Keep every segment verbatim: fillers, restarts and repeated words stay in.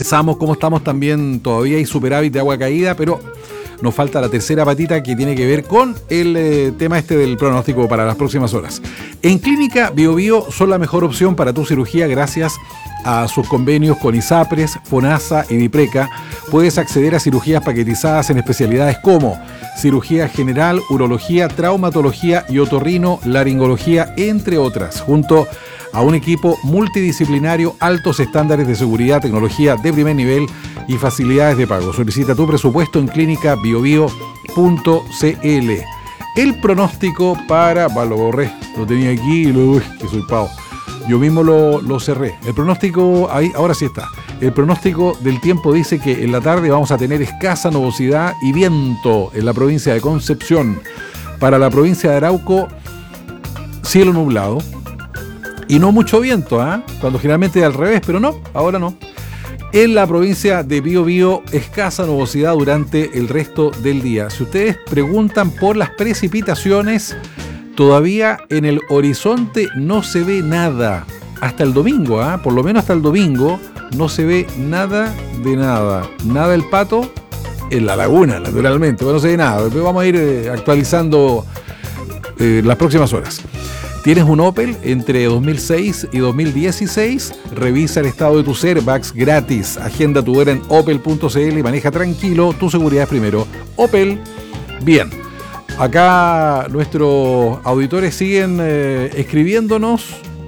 revisamos cómo estamos también. Todavía hay superávit de agua caída, pero nos falta la tercera patita que tiene que ver con el eh, tema este del pronóstico para las próximas horas. En Clínica Bio Bio son la mejor opción para tu cirugía gracias a sus convenios con ISAPRES, FONASA y DIPRECA. Puedes acceder a cirugías paquetizadas en especialidades como cirugía general, urología, traumatología y otorrino, laringología, entre otras, junto a un equipo multidisciplinario, altos estándares de seguridad, tecnología de primer nivel y facilidades de pago. Solicita tu presupuesto en clínica bio bio punto c l. El pronóstico para... Va, lo borré, lo tenía aquí y luego... Uy, que soy pavo. Yo mismo lo, lo cerré. El pronóstico, ahí, ahora sí está. El pronóstico del tiempo dice que en la tarde vamos a tener escasa nubosidad y viento en la provincia de Concepción. Para la provincia de Arauco, cielo nublado. Y no mucho viento, ¿eh? Cuando generalmente es al revés, pero no, ahora no. En la provincia de Biobío, escasa nubosidad durante el resto del día. Si ustedes preguntan por las precipitaciones, todavía en el horizonte no se ve nada. Hasta el domingo, ¿eh? Por lo menos hasta el domingo, no se ve nada de nada. Nada del Pato en la laguna, naturalmente. Bueno, no se ve nada. Después vamos a ir eh, actualizando eh, las próximas horas. ¿Tienes un Opel entre dos mil seis y dos mil dieciséis? Revisa el estado de tus airbags gratis. Agenda tu hora en opel punto c l y maneja tranquilo. Tu seguridad es primero. Opel, bien. Acá nuestros auditores siguen eh, escribiéndonos.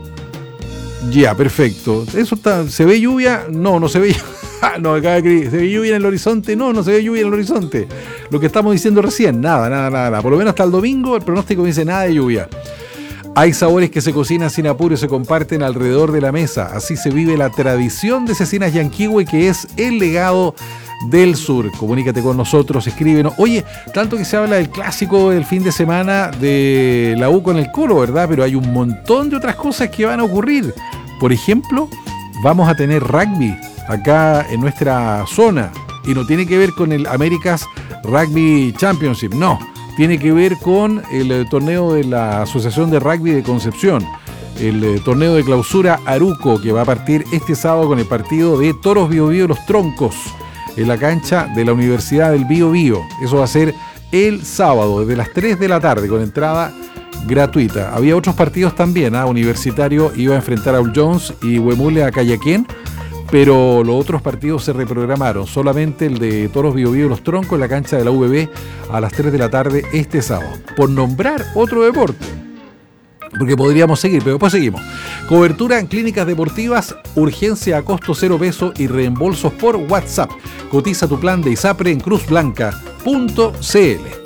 Ya, perfecto. ¿Eso está, ¿se ve lluvia? No, no se ve lluvia. No, acá ¿se ve lluvia en el horizonte? No, no se ve lluvia en el horizonte. Lo que estamos diciendo recién, nada, nada, nada, nada. Por lo menos hasta el domingo el pronóstico dice nada de lluvia. Hay sabores que se cocinan sin apuro y se comparten alrededor de la mesa. Así se vive la tradición de Cecinas Yanquihue, que es el legado del sur. Comunícate con nosotros, escríbenos. Oye, tanto que se habla del clásico del fin de semana de la U con el Colo, ¿verdad? Pero hay un montón de otras cosas que van a ocurrir. Por ejemplo, vamos a tener rugby acá en nuestra zona. Y no tiene que ver con el America's Rugby Championship, no. Tiene que ver con el eh, torneo de la Asociación de Rugby de Concepción, el eh, torneo de clausura Aruco, que va a partir este sábado con el partido de Toros Bio Bio Los Troncos, en la cancha de la Universidad del Bio Bio. Eso va a ser el sábado, desde las tres de la tarde, con entrada gratuita. Había otros partidos también, ¿eh? Universitario iba a enfrentar a All Jones y Huemule a Cayaquén, pero los otros partidos se reprogramaron. Solamente el de Toros Bio Bio Los Troncos en la cancha de la U B B a las tres de la tarde este sábado. Por nombrar otro deporte, porque podríamos seguir, pero después seguimos. Cobertura en clínicas deportivas, urgencia a costo cero peso y reembolsos por WhatsApp. Cotiza tu plan de ISAPRE en cruz blanca punto c l.